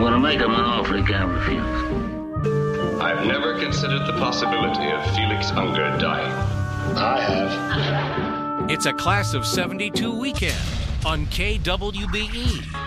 going to make him an offer he can't refuse. I've never considered the possibility of Felix Unger dying. I have. It's a Class of 72 weekend on KWBE.